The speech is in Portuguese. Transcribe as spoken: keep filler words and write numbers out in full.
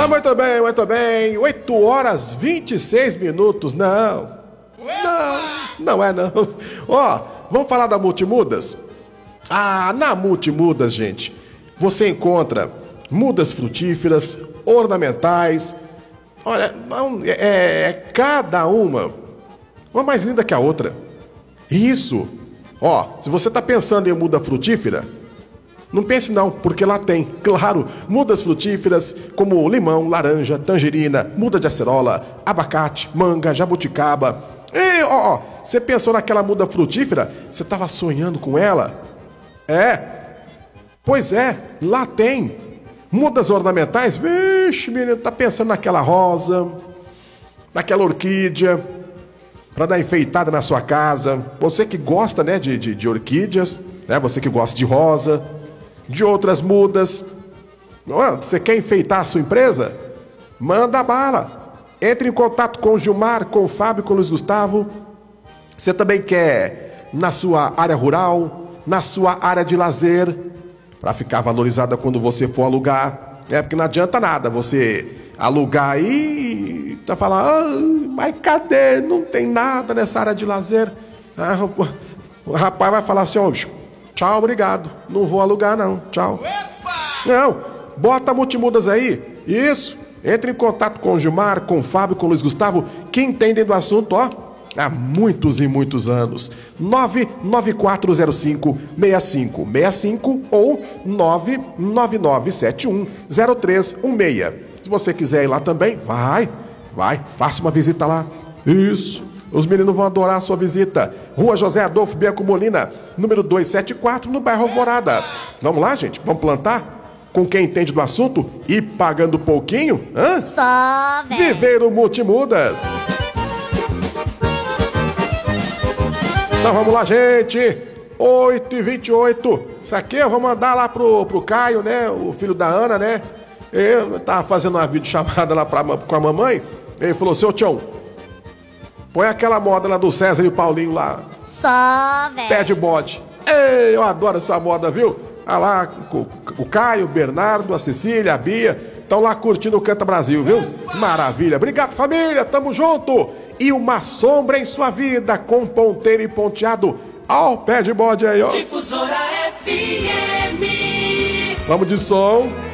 Ah, muito bem, muito bem. oito horas e vinte e seis minutos. Não. Não, não é não. Ó, vamos falar da Multimudas? Ah, na Multimudas, gente, você encontra mudas frutíferas, ornamentais. Olha, não, é, é cada uma, uma mais linda que a outra. Isso. Ó, se você tá pensando em muda frutífera, não pense não, porque lá tem, claro, mudas frutíferas como limão, laranja, tangerina, muda de acerola, abacate, manga, jabuticaba. E, ó, ó, você pensou naquela muda frutífera? Você tava sonhando com ela? É. Pois é, lá tem. Mudas ornamentais? Vixe, menino, tá pensando naquela rosa, naquela orquídea, para dar enfeitada na sua casa. Você que gosta, né, de, de, de orquídeas, né? Você que gosta de rosa, de outras mudas. Você quer enfeitar a sua empresa? Manda bala. Entre em contato com o Gilmar, com o Fábio, com o Luiz Gustavo. Você também quer na sua área rural, na sua área de lazer, para ficar valorizada quando você for alugar. É porque não adianta nada você alugar aí e tá falando, ah, mas cadê? Não tem nada nessa área de lazer. Ah, o rapaz vai falar assim, ó, bicho, tchau, obrigado. Não vou alugar não, tchau. Não, bota Multimudas aí. Isso, entre em contato com o Gilmar, com o Fábio, com o Luiz Gustavo, que entendem do assunto, ó, há muitos e muitos anos. nove nove quatro zero cinco seis cinco seis cinco ou nove nove nove sete um zero três um seis. Se você quiser ir lá também, vai, vai, faça uma visita lá. Isso, os meninos vão adorar a sua visita. Rua José Adolfo Bianco Molina, número duzentos e setenta e quatro, no bairro Alvorada. Vamos lá, gente? Vamos plantar? Com quem entende do assunto e pagando pouquinho? Hã? Só, velho. Viveiro Multimudas. Então vamos lá, gente. oito e vinte e oito. Isso aqui eu vou mandar lá pro, pro Caio, né? O filho da Ana, né? Eu tava fazendo uma videochamada lá pra, com a mamãe. Ele falou, seu Tião, põe aquela moda lá do César e o Paulinho lá. Só, velho. Pé de bode. Ei, eu adoro essa moda, viu? Ah lá, o Caio, o Bernardo, a Cecília, a Bia. Estão lá curtindo o Canta Brasil, viu? Maravilha. Obrigado, família. Tamo junto. E uma sombra em sua vida com ponteiro e ponteado ao pé de bode aí, ó. Difusora F M. Vamos de som.